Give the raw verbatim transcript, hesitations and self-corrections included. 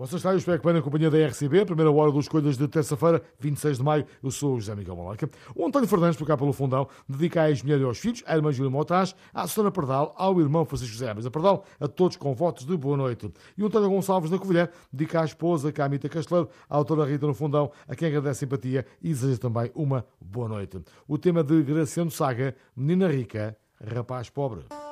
Vocês estão, eu espero que bem na companhia da R C B, primeira hora dos Escolhas de terça-feira, vinte e seis de maio. Eu sou o José Miguel Malaca. O António Fernandes, por cá pelo fundão, dedica à ex-mulher e aos filhos, à irmã Júlia Motraz, à Susana Pardal, ao irmão Francisco José Ames da Pardal, a todos com votos de boa noite. E o António Gonçalves da Covilhã dedica à esposa Camita Casteleiro, à autora Rita no fundão, a quem agradece a simpatia e deseja também uma boa noite. O tema de Graciano Saga, Menina Rica, Rapaz Pobre.